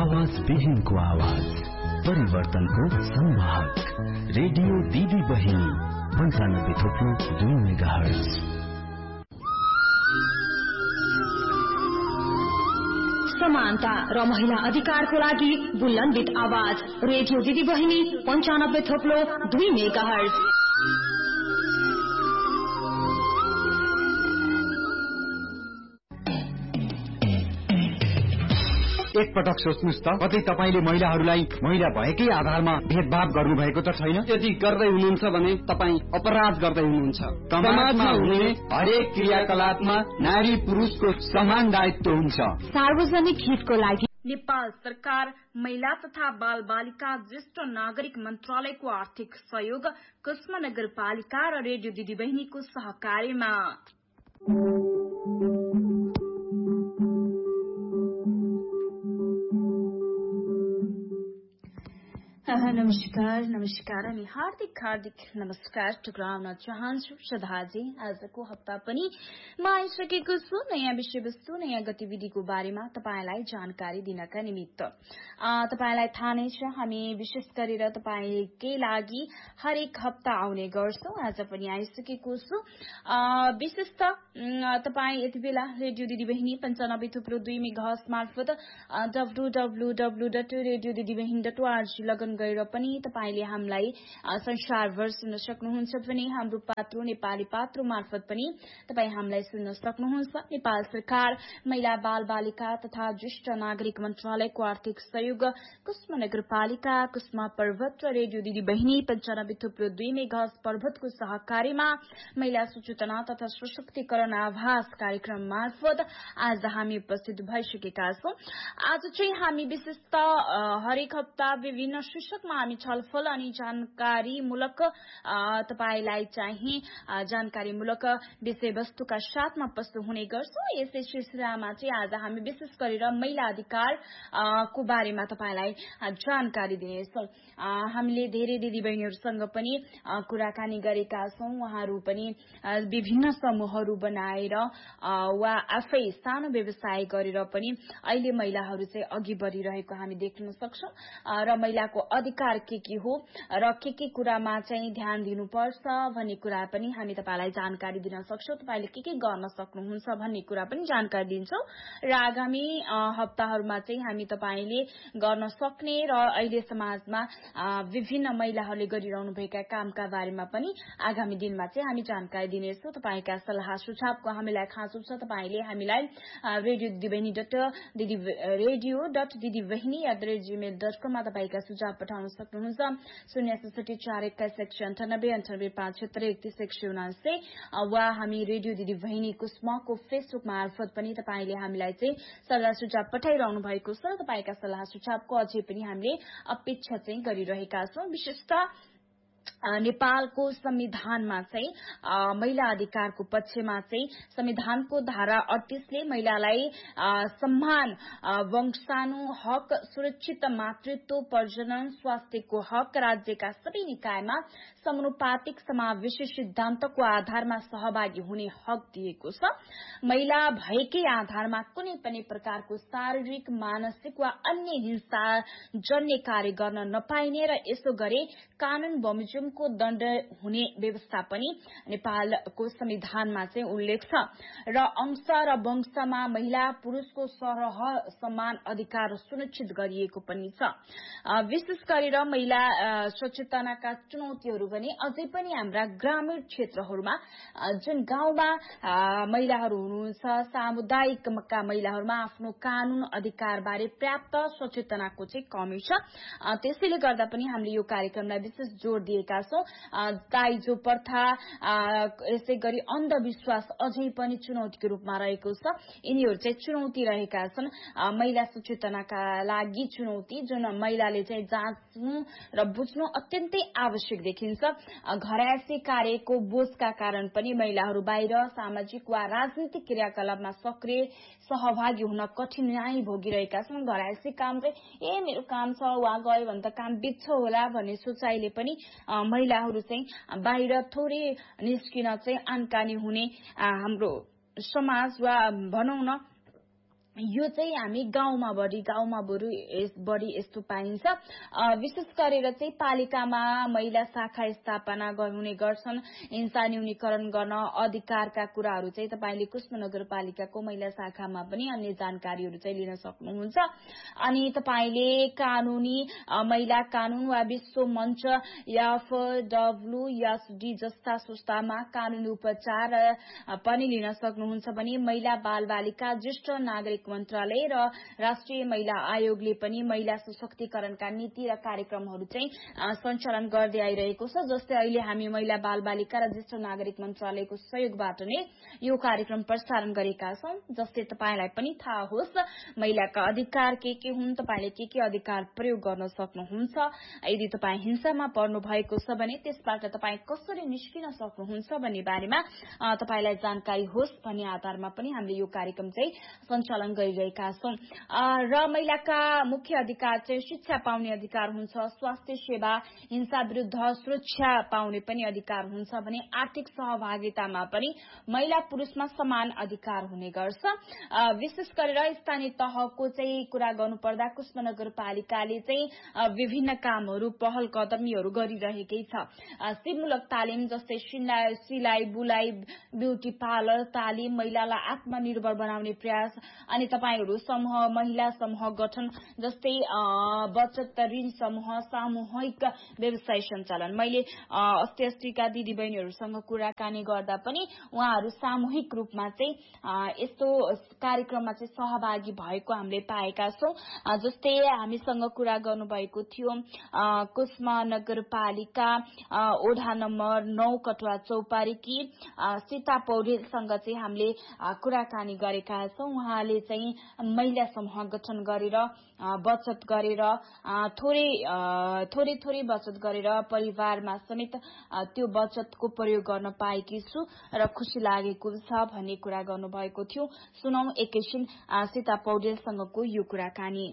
आवाज विहीनको आवाज, परिवर्तनको संवाहक, रेडियो दिदी बहिनी 95.2 मेगाहर्ज। समानता र महिला अधिकारको लागि बुलन्दित आवाज, रेडियो दिदी बहिनी 95.2 मेगाहर्ज। एक पटक सोच्नुस् त, कतै तपाईले महिलाहरूलाई महिला भएकै आधारमा भेदभाव गर्नुभएको त छैन? यदि गर्दै हुनुहुन्छ भने तपाईँ अपराध गर्दै हुनुहुन्छ। समाजमा हुने हरेक क्रियाकलापमा नारी पुरुषको समान दायित्व हुन्छ। सार्वजनिक हितको लागि नेपाल सरकार महिला तथा बाल बालिका ज्येष्ठ नागरिक मन्त्रालयको आर्थिक सहयोग, कुस्मा नगरपालिका र रेडियो दिदी बहिनीको सहकार्यमा। नमस्कार अनि हार्दिक नमस्कार टुक्राउन चाहन्छु सदाजी। आजको हप्ता पनि म आइसकेको छु नयाँ विषयवस्तु, नयाँ गतिविधिको बारेमा तपाईलाई जानकारी दिनका निमित्त। तपाईलाई थाहा नै छ, हामी विशेष गरेर तपाईकै लागि हरेक हप्ता आउने गर्छौं। आज पनि आइसकेको छु। विशेष त तपाई यति बेला रेडियो दिदी बहिनी 95.2 मेगाहर्ज मार्फत www.radiodidibahini.org लगन गरेर पनि तपाईले हामीलाई संसारभर सुन्न सक्नुहुन्छ भने हाम्रो पात्रो नेपाली पात्रो मार्फत पनि तपाई हामीलाई सुन्न सक्नुहुन्छ। नेपाल सरकार महिला बाल बालिका तथा ज्येष्ठ नागरिक मन्त्रालयको आर्थिक सहयोग, कुस्मा नगरपालिका, कुस्मा पर्वत र रेडियो दिदी बहिनी 95.2 मेगाहर्ज पर्वतको सहकार्यमा महिला सचेतना तथा सशक्तिकरण आभास कार्यक्रम मार्फत आज हामी उपस्थित भइसकेका छौं। आज चाहिँ हामी विशेष त हरेक हप्ता विभिन्न शीर्षकमा हामी छलफल अनि जानकारीमूलक तपाईलाई चाहिँ जानकारीमूलक विषयवस्तुका साथमा प्रस्तुत हुने गर्छौं। यसै सिलसिलामा चाहिँ आज हामी विशेष गरेर महिला अधिकार को बारेमा तपाईलाई जानकारी दिनेछौं। हामीले धेरै दिदीबहिनीहरूसँग पनि कुराकानी गरेका छौं। उहाँहरू पनि विभिन्न समूहहरू बनाएर वा आफै सानो व्यवसाय गरेर पनि अहिले महिलाहरू चाहिँ अघि बढिरहेको हामी देख्न सक्छौं। र महिलाको अधिकार के हो र के कुरामा चाहिँ ध्यान दिनुपर्छ भन्ने कुरा पनि हामी तपाईलाई जानकारी दिन सक्छौं। तपाईले के गर्न सक्नुहुन्छ भन्ने कुरा पनि जानकारी दिन्छौं। र आगामी हप्ताहरूमा चाहिँ हामी तपाईले गर्न सक्ने र अहिले समाजमा विभिन्न महिलाहरूले गरिरहनु भएका कामका बारेमा पनि आगामी दिनमा चाहिँ हामी जानकारी दिनेछौं। तपाईका सल्लाह सुझावको हामीलाई खाँचो छ, तपाईले हामीलाई radio.didibahini@gmail.com मा तपाईका सुझाव पठाउन सक्नुहुन्छ। 06741989573 वा हामी रेडियो दिदी बहिनी कुस्माको फेसबुक मार्फत पनि तपाईले हामीलाई चाहिँ सल्लाह सुझाव पठाइरहनु भएको छ। तपाईका सल्लाह सुझावको अझै पनि हामीले अपेक्षा चाहिँ गरिरहेका छौं। विशेषतः नेपालको संविधानमा चाहिँ महिला अधिकारको पक्षमा चाहिँ संविधानको धारा 38 ले महिलालाई सम्मान, वंशाणु हक, सुरक्षित मातृत्व, प्रजनन, स्वास्थ्यको हक, राज्यका सबै निकायमा समानुपातिक समावेशी सिद्धान्तको आधारमा सहभागी हुने हक दिएको छ। महिला भएकै आधारमा कुनै पनि प्रकारको शारीरिक, मानसिक वा अन्य हिंसाजन्य कार्य गर्न नपाइने र यसो गरे कानून बमोजिम को दण्ड हुने व्यवस्था पनि नेपालको संविधानमा चाहिँ उल्लेख छ। र अंश र वंशमा महिला पुरुषको सरह समान अधिकार सुनिश्चित गरिएको पनि छ। विशेष गरेर महिला सचेतनाका चुनौतीहरू भने अझै पनि हाम्रा ग्रामीण क्षेत्रहरूमा, जुन गाउँमा महिलाहरू हुनुहुन्छ, सामुदायिकका महिलाहरूमा आफ्नो कानून अधिकार बारे पर्याप्त सचेतनाको चाहिँ कमी छ। त्यसैले गर्दा पनि हामीले यो कार्यक्रमलाई विशेष जोड़ दिएका छौं। दाइजो प्रथा, यसै गरी अन्धविश्वास अझै पनि चुनौतीको रूपमा रहेको छ। यिनीहरू चाहिँ चुनौती रहेका छन्। महिला सचेतनाका लागि चुनौती, जुन महिलाले चाहिँ जाँच्नु र बुझ्नु अत्यन्तै आवश्यक देखिन्छ। घरायसी कार्यको बोझका कारण पनि महिलाहरू बाहिर सामाजिक वा राजनीतिक क्रियाकलापमा सक्रिय सहभागी हुन कठिनाई भोगिरहेका छन्। घरायसी काम चाहिँ मेरो काम छ, वहाँ गयो भने त काम बित्छ होला भन्ने सोचाइले पनि महिलाहरू चाहिँ बाहिर थोरै निस्किन चाहिँ आनकानी हुने हाम्रो समाज वा भनौं न यो चाहिँ हामी गाउँमा बढी यस्तो पाइन्छ। विशेष गरेर चाहिँ पालिकामा महिला शाखा स्थापना हुने गर्छन्। हिंसा न्यूनीकरण गर्न अधिकारका कुराहरू चाहिँ तपाईले कुस्मा नगरपालिकाको महिला शाखामा पनि अन्य जानकारीहरू चाहिँ लिन सक्नुहुन्छ। अनि तपाईले कानूनी महिला कानून वा विश्व मञ्च FWSD जस्ता संस्थामा कानूनी उपचार पनि लिन सक्नुहुन्छ भने महिला बाल बालिका ज्येष्ठ नागरिक मन्त्रालय र राष्ट्रिय महिला आयोगले पनि महिला सशक्तिकरणका नीति र कार्यक्रमहरू चाहिँ सञ्चालन गर्दै आइरहेको छ। जस्तै अहिले हामी महिला बाल बालिका र ज्येष्ठ नागरिक मन्त्रालयको सहयोगबाट नै यो कार्यक्रम प्रसारण गरेका छौं। जस्तै तपाईलाई पनि थाहा होस् महिलाका अधिकार के हुन्, तपाईले के अधिकार प्रयोग गर्न सक्नुहुन्छ, यदि तपाई हिंसामा पर्नु भएको छ भने त्यसबाट तपाई कसरी निस्किन सक्नुहुन्छ भन्ने बारेमा तपाईलाई जानकारी होस् भन्ने आधारमा पनि हामीले यो कार्यक्रम चाहिँ सञ्चालन गरिरहेका छौं। र महिलाका मुख्य अधिकार चाहिँ शिक्षा पाउने अधिकार हुन्छ, स्वास्थ्य सेवा, हिंसा विरुद्ध सुरक्षा पाउने पनि अधिकार हुन्छ भने आर्थिक सहभागितामा पनि महिला पुरुषमा समान अधिकार हुने गर्छ। विशेष गरेर स्थानीय तहको चाहिँ कुरा गर्नुपर्दा कुस्मा नगरपालिकाले चाहिँ विभिन्न कामहरू पहल कदमीहरू गरिरहेकै छ। सिपमूलक तालिम जस्तै सिलाई बुलाई, ब्युटी पार्लर तालिम, महिलालाई आत्मनिर्भर बनाउने प्रयास, अनि तपाईहरू समूह महिला समूह गठन जस्तै बचत ऋण समूह, सामूहिक व्यवसाय सञ्चालन। मैले अस्तिका दिदी बहिनीहरूसँग कुराकानी गर्दा पनि उहाँहरू सामूहिक रूपमा चाहिँ यस्तो कार्यक्रममा चाहिँ सहभागी भएको हामीले पाएका छौं। जस्तै हामीसँग कुरा गर्नुभएको थियो कुस्मा नगरपालिका ओढा नम्बर 9 कटुवा चौपारीकी सीता पौडेलसँग चाहिँ हामीले कुराकानी गरेका छौं। उहाँले चाहिँ महिला समूह गठन गरेर बचत गरेर थोरै बचत गरेर परिवारमा समेत त्यो बचतको प्रयोग गर्न पाएकी छु र खुशी लागेको छ भन्ने कुरा गर्नुभएको थियो। सुनौ एकैछिन सीता पौडेलसँगको यो कुराकानी।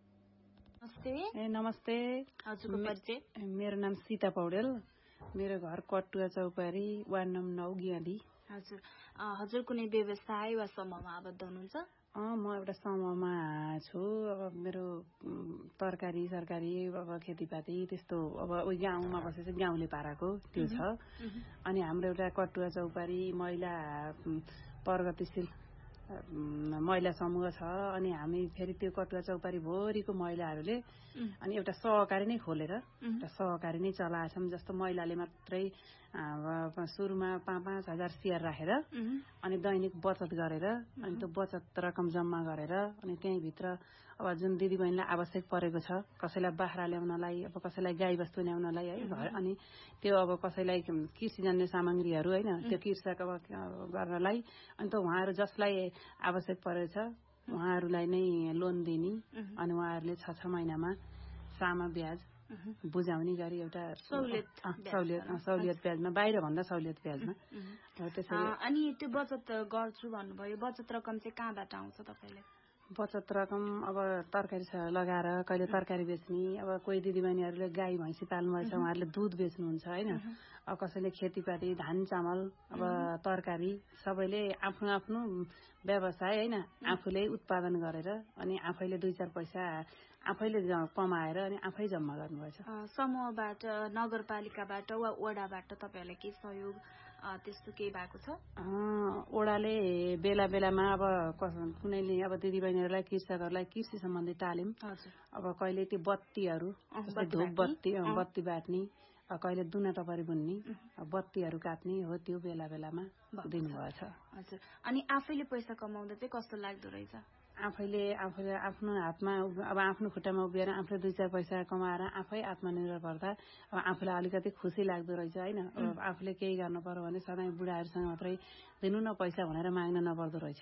नमस्ते। हजुरको परिचय? मेरो नाम सीता पौडेल, मेरो घर कटुवा चौपारी, वार्ड नम्बर 9 गियाली। हजुर कुनै व्यवसाय वा समूहमा आबद्ध हुनुहुन्छ? म एउटा समूहमा छु। अब मेरो तरकारी सरकारी अब खेतीपाती त्यस्तो अब गाउँमा बसेर गाउँले पाराको त्यो छ। अनि हाम्रो एउटा कटुवा चौपारी महिला प्रगतिशील महिला समूह छ। अनि हामी फेरि त्यो कटुवा चौपारी भोरिको महिलाहरूले अनि एउटा सहकारी नै खोलेर एउटा सहकारी नै चलाएछौँ। जस्तो महिलाले मात्रै सुरुमा 5,000 शेयर राखेर अनि दैनिक बचत गरेर अनि त्यो बचत रकम जम्मा गरेर अनि त्यही भित्र अब जुन दिदी बहिनीलाई आवश्यक परेको छ, कसैलाई बाख्रा ल्याउनलाई, अब कसैलाई गाई बस्तु ल्याउनलाई है, अनि त्यो अब कसैलाई कृषिजन्य सामग्रीहरू हैन त्यो कृषक अब गर्नलाई, अनि त उहाँहरू जसलाई आवश्यक परेको छ उहाँहरूलाई नै लोन दिने अनि उहाँहरूले 6 महिनामा सामा ब्याज बुझाउने गरी एउटा सहुलियत ब्याजमा, बाहिर भन्दा सहुलियत ब्याजमा। अनि त्यो बचत गर्छु भन्नुभयो, बचत रकम चाहिँ कहाँबाट आउँछ तपाईलाई? बचत रकम अब तरकारी लगाएर कहिले तरकारी बेच्ने, अब कोही दिदीबहिनीहरूले गाई भैँसी पाल्नुभएछ उहाँहरूले दुध बेच्नुहुन्छ हैन। अब कसैले खेतीपाती धान चामल अब तरकारी सबैले आफ्नो आफ्नो व्यवसाय हैन आफूले उत्पादन गरेर अनि आफैले 2-4 पैसा आफैले कमाएर अनि आफै जम्मा गर्नुभएछ। समूहबाट नगरपालिकाबाट वा वडाबाट तपाईहरुलाई के सहयोग त्यस्तो केही भएको छ? वडाले बेला बेलामा अब कुनैले अब दिदीबहिनीहरूलाई कृषकहरूलाई कृषि सम्बन्धी तालिम, अब कहिले त्यो बत्तीहरू धूप बत्ती बाट्ने, कहिले दुना टपरी बुन्ने, बत्तीहरू काट्ने हो त्यो बेला बेलामा दिनुभएछ। हजुर। अनि आफैले पैसा कमाउँदा चाहिँ कस्तो लाग्दो रहेछ? आफैले आफ्नो हातमा अब आफ्नो खुट्टामा उभिएर आफूले 2-4 पैसा कमाएर आफै आत्मनिर्भर पर्दा अब आफूलाई अलिकति खुसी लाग्दो रहेछ हैन। अब आफूले केही गर्नु पर्यो भने सधैँ बुढाहरूसँग मात्रै दिनु न पैसा भनेर माग्न नपर्दो रहेछ।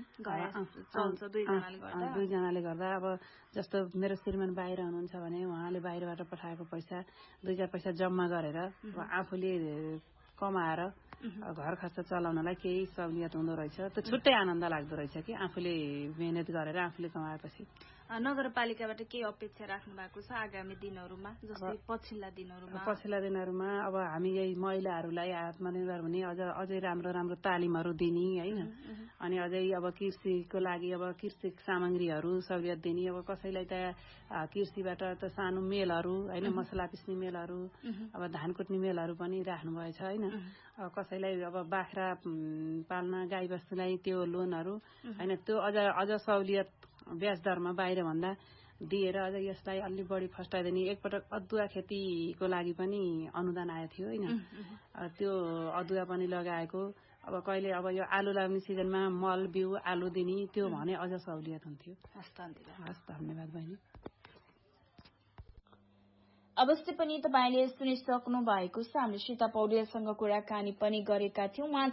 दुईजनाले गर्दा अब जस्तो मेरो श्रीमान बाहिर हुनुहुन्छ भने उहाँले बाहिरबाट पठाएको पैसा 2-4 पैसा जम्मा गरेर आफूले कमाएर घर खर्च चलाउनलाई केही सहुलियत हुँदो रहेछ। त्यो छुट्टै आनन्द लाग्दो रहेछ कि आफूले मेहनत गरेर आफूले कमाएपछि। नगरपालिकाबाट के अपेक्षा राख्नु भएको छ आगामी दिनहरूमा, जस्तै पछिल्ला दिनहरूमा? अब हामी यही महिलाहरूलाई आत्मनिर्भर हुने अझै राम्रो तालिमहरू दिने होइन, अनि अझै अब कृषिको लागि अब कृषि सामग्रीहरू सहुलियत दिने। अब कसैलाई त कृषिबाट त सानो मेलहरू होइन, मसला पिस्ने मेलहरू, अब धान कुट्ने मेलहरू पनि राख्नुभएछ होइन। अब कसैलाई अब बाख्रा पाल्न गाई बस्तुलाई त्यो लोनहरू होइन, त्यो अझ सहुलियत ब्याज दरमा बाहिर भन्दा दिएर अझ यसलाई अलि बढी फस्टाइदिने। एकपटक अदुवा खेतीको लागि पनि अनुदान आएको थियो होइन, त्यो अदुवा पनि लगाएको। अब कहिले अब यो आलु लाग्ने सिजनमा मल बिउ आलु दिने, त्यो भने अझ सहुलियत हुन्थ्यो। हस्, धन्यवाद बहिनी। अवश्य पनि तपाईँले सुनिसक्नु भएको छ। हामीले सीता पौडेलसँग कुराकानी पनि गरेका थियौं। उहाँ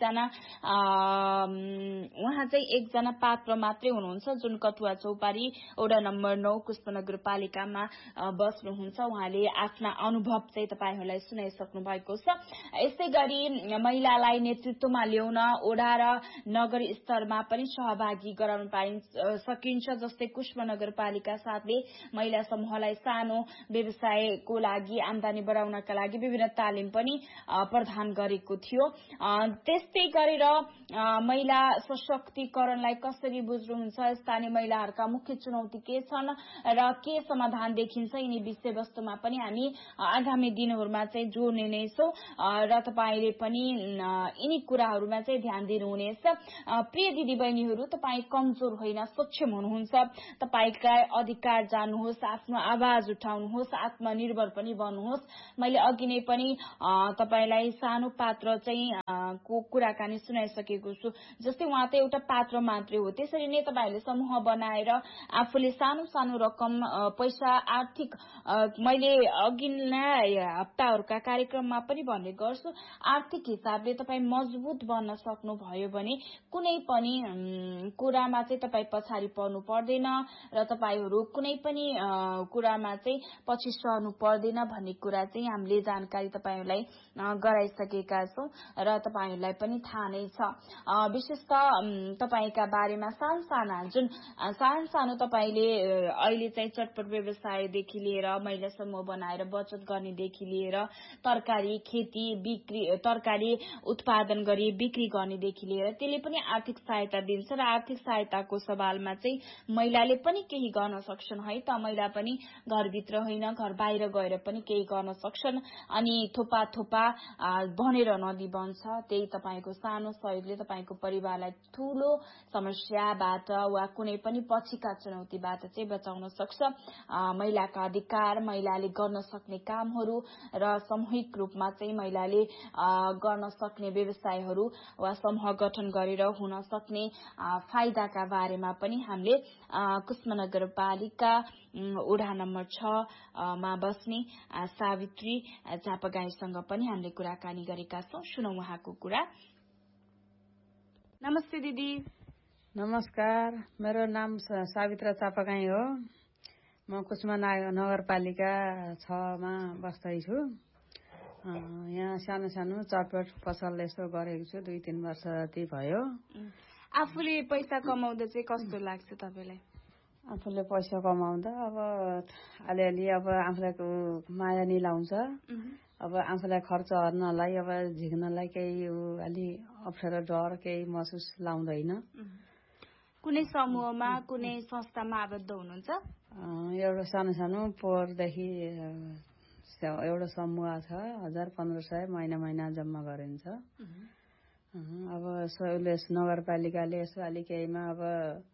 चाहिँ एकजना पात्र मात्रै हुनुहुन्छ जुन कटुवा चौपारी वडा नम्बर 9 कुष्म नगरपालिकामा बस्नुहुन्छ। उहाँले आफ्ना अनुभव चाहिँ तपाईहरूलाई सुनाइसक्नु भएको छ। यसै गरी महिलालाई नेतृत्वमा ल्याउन वडा र नगर स्तरमा पनि सहभागी गराउन सकिन्छ। जस्तै कुष्म नगरपालिका साथले महिला समूहलाई सानो व्यवसाय को लागि आमदानी बढाउनका लागि विभिन्न तालिम पनि प्रदान गरेको थियो। त्यस्तै गरेर महिला सशक्तिकरणलाई कसरी बुझ्नुहुन्छ, स्थानीय महिलाहरूका मुख्य चुनौती के छन् र के समाधान देखिन्छ, यिनी विषयवस्तुमा पनि हामी आगामी दिनहरूमा चाहिँ जोड्ने नै छौं र तपाईले पनि यिनी कुराहरूमा चाहिँ ध्यान दिनुहुनेछ। प्रिय दिदी बहिनीहरू, तपाई कमजोर होइन, सक्षम हुनुहुन्छ। तपाईका अधिकार जान्नुहोस्, आफ्नो आवाज उठाउनुहोस्, आत्मनिर्भर पनि बन्नुहोस्। मैले अघि नै पनि तपाईलाई सानो पात्र चाहिँ को कुराकानी सुनाइसकेको छु। जस्तै उहाँ त एउटा पात्र मात्रै हो, त्यसरी नै तपाईहरूले समूह बनाएर आफूले सानो सानो रकम पैसा आर्थिक, मैले अघिल्ला हप्ताहरूका कार्यक्रममा पनि भन्ने गर्छु, आर्थिक हिसाबले तपाईँ मजबुत बन्न सक्नुभयो भने कुनै पनि कुरामा चाहिँ तपाईँ पछाडि पर्नु पर्दैन र तपाईहरू कुनै पनि कुरामा चाहिँ पछि सहनु पर्दैन भन्ने कुरा चाहिँ हामीले जानकारी तपाईहरूलाई गराइसकेका छौं र तपाईहरूलाई पनि थाहा नै छ। विशेषतः तपाईका बारेमा सानो तपाईले अहिले चाहिँ चटपट व्यवसायदेखि लिएर महिला समूह बनाएर बचत गर्नेदेखि लिएर तरकारी खेती बिक्री, तरकारी उत्पादन गरी बिक्री गर्नेदेखि लिएर त्यसले पनि आर्थिक सहायता दिन्छ र आर्थिक सहायताको सवालमा चाहिँ महिलाले पनि केही गर्न सक्छन् है त। महिला पनि घरभित्र होइन, घर बाहिर गएर पनि केही गर्न सक्छन् अनि थोपा भनेर नदी बन्छ। त्यही तपाईको सानो सहयोगले तपाईको परिवारलाई ठूलो समस्याबाट वा कुनै पनि पछिका चुनौतीबाट चाहिँ बचाउन सक्छ। महिलाका अधिकार, महिलाले गर्न सक्ने कामहरू र सामूहिक रूपमा चाहिँ महिलाले गर्न सक्ने व्यवसायहरू वा समूह गठन गरेर हुन सक्ने फाइदाका बारेमा पनि हामीले कुष्म नगरपालिका वडा नम्बर 6 मा बस्ने सावित्री चापागाईसँग पनि हामीले कुराकानी गरेका छौं। सुनौ उहाँको कुरा। नमस्ते दिदी। नमस्कार, मेरो नाम सावित्री चापागाई हो। म कुष्म नगरपालिका 6 मा बस्दैछु। यहाँ सानो सानो चटपट पसल यसो गरेको छु, 2-3 वर्ष जति भयो। आफूले पैसा कमाउँदा चाहिँ कस्तो लाग्छ तपाईलाई? आफूले पैसा कमाउँदा अब अलिअलि अब आफूलाई माया नि लाउँछ। अब आफूलाई खर्च गर्नलाई अब झिक्नलाई केही अलि अप्ठ्यारो डर केही महसुस लाउँदैन। कुनै समूहमा कुनै संस्थामा आबद्ध हुनुहुन्छ? एउटा सानो पोहोरदेखि एउटा समूह छ, 1500 महिना जम्मा गरिन्छ। अब नगरपालिकाले यसो अलि केहीमा अब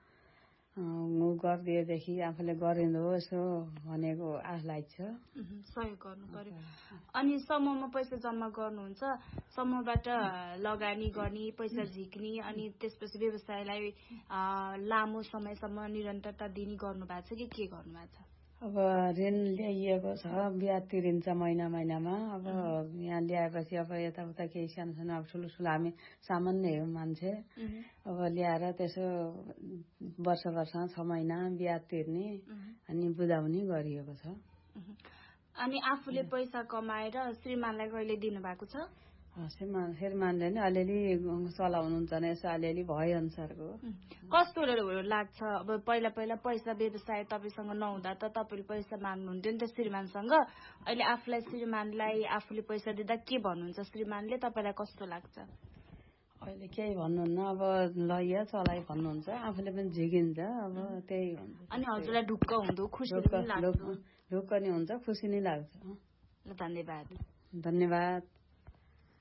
गरिदिएदेखि आफूले गरिँदो यसो भनेको आश लाग्छ। सहयोग गर्नु पर्यो। अनि समूहमा पैसा जम्मा गर्नुहुन्छ, समूहबाट लगानी गर्ने, पैसा झिक्ने अनि त्यसपछि व्यवसायलाई लामो समयसम्म निरन्तरता दिने गर्नु भएको छ कि के गर्नु भएको छ? अब ऋण ल्याइएको छ, ब्याज तिरिन्छ महिनामा। अब यहाँ ल्याएपछि अब यताउता केही सानो अब ठुलो हामी सामान्य हो मान्छे, अब ल्याएर त्यसो वर्ष 6 महिना ब्याज तिर्ने अनि बुझाउने गरिएको छ। अनि आफूले पैसा कमाएर श्रीमानलाई कहिले दिनु भएको छ? श्रीमानले नि अलिअलि चलाउनुहुन्छ भने यसो अलिअलि भए अनुसारको कस्तो लाग्छ अब पहिला पैसा व्यवसाय तपाईँसँग नहुँदा त तपाईँले पैसा माग्नुहुन्थ्यो नि त श्रीमानसँग अहिले आफूलाई श्रीमानलाई आफूले पैसा दिँदा के भन्नुहुन्छ श्रीमानले तपाईँलाई कस्तो लाग्छ अहिले केही भन्नुहुन्न अब लैया चलाइ भन्नुहुन्छ आफूले पनि झिकिन्छ अब त्यही हुन्छ अनि हजुरलाई ढुक्क हुँदो खुसी ढुक्क नि हुन्छ खुसी नै लाग्छ धन्यवाद धन्यवाद